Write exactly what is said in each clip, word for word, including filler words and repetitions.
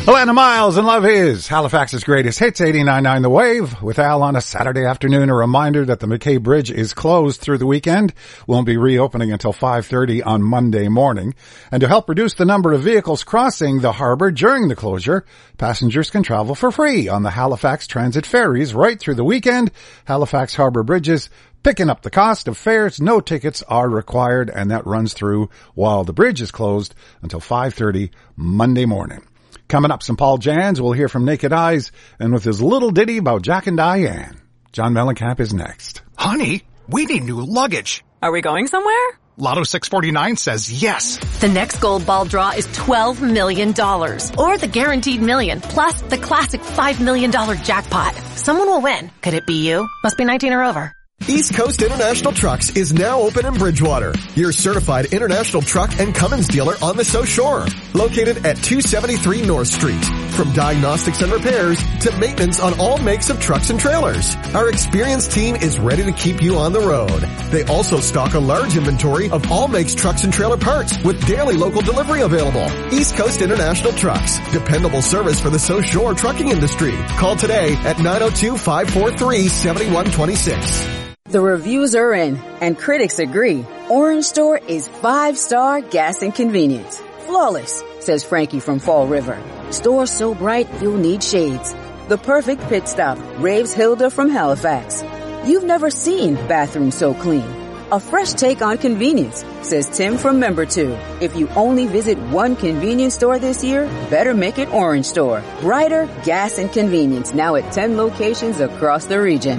Alana Miles and Love Is, Halifax's greatest hits, eighty-nine point nine The Wave, with Al on a Saturday afternoon. A reminder that the McKay Bridge is closed through the weekend, won't be reopening until five thirty on Monday morning. And to help reduce the number of vehicles crossing the harbor during the closure, passengers can travel for free on the Halifax Transit ferries right through the weekend. Halifax Harbor Bridges picking up the cost of fares. No tickets are required, and that runs through while the bridge is closed until five thirty Monday morning. Coming up, some Paul Jans. We'll hear from Naked Eyes, and with his little ditty about Jack and Diane. John Mellencamp is next. Honey, we need new luggage. Are we going somewhere? Lotto six forty-nine says yes. The next gold ball draw is twelve million dollars, or the guaranteed million, plus the classic five million dollars jackpot. Someone will win. Could it be you? Must be nineteen or over. East Coast International Trucks is now open in Bridgewater, your certified international truck and Cummins dealer on the South Shore. Located at two seventy-three North Street. From diagnostics and repairs to maintenance on all makes of trucks and trailers, our experienced team is ready to keep you on the road. They also stock a large inventory of all makes trucks and trailer parts with daily local delivery available. East Coast International Trucks, dependable service for the South Shore trucking industry. Call today at nine oh two, five four three, seven one two six. The reviews are in, and critics agree. Orange Store is five-star gas and convenience. Flawless, says Frankie from Fall River. Store so bright you'll need shades. The perfect pit stop, raves Hilda from Halifax. You've never seen bathrooms so clean. A fresh take on convenience, says Tim from Member two. If you only visit one convenience store this year, better make it Orange Store. Brighter gas and convenience, now at ten locations across the region.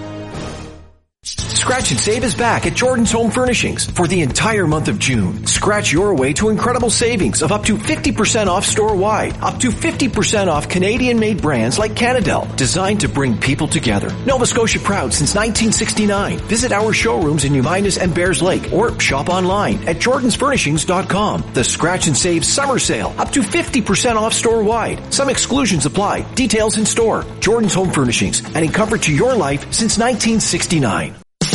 Scratch and Save is back at Jordan's Home Furnishings for the entire month of June. Scratch your way to incredible savings of up to fifty percent off store-wide, up to fifty percent off Canadian-made brands like Canadel, designed to bring people together. Nova Scotia proud since nineteen sixty-nine. Visit our showrooms in Uminas and Bears Lake or shop online at jordans furnishings dot com. The Scratch and Save Summer Sale, up to fifty percent off store-wide. Some exclusions apply. Details in store. Jordan's Home Furnishings, adding comfort to your life since nineteen sixty-nine.